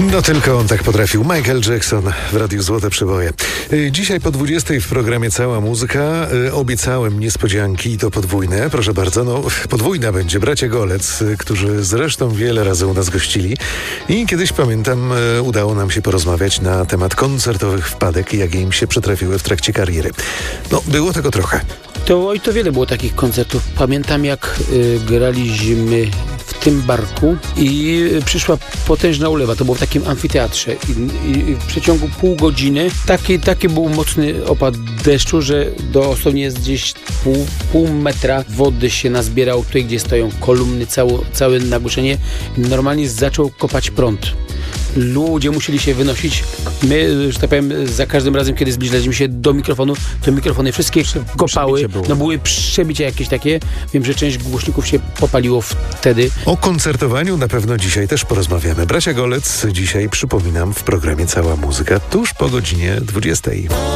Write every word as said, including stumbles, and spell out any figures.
No tylko on tak potrafił. Michael Jackson w Radiu Złote Przeboje. Dzisiaj po dwudziestej w programie Cała Muzyka. Obiecałem niespodzianki i to podwójne. Proszę bardzo, no podwójna będzie. Bracia Golec, którzy zresztą wiele razy u nas gościli. I kiedyś, pamiętam, udało nam się porozmawiać na temat koncertowych wpadek i jak im się przytrafiły w trakcie kariery. No, było tego trochę. To, oj, to wiele było takich koncertów. Pamiętam, jak y, graliśmy w tym barku i y, przyszła potężna ulewa. To było w takim amfiteatrze. I, i w przeciągu pół godziny taki, taki był mocny opad deszczu, że dosłownie jest gdzieś pół, pół metra wody się nazbierało tutaj, gdzie stoją kolumny, całe, całe nagłośnienie. Normalnie zaczął kopać prąd. Ludzie musieli się wynosić. My, że tak powiem, za każdym razem, kiedy zbliżaliśmy się do mikrofonu, to mikrofony wszystkie kopały. No były przebicia jakieś takie. Wiem, że część głośników się popaliło wtedy. O koncertowaniu na pewno dzisiaj też porozmawiamy. Bracia Golec dzisiaj, przypominam, w programie Cała Muzyka tuż po godzinie dwudziestej.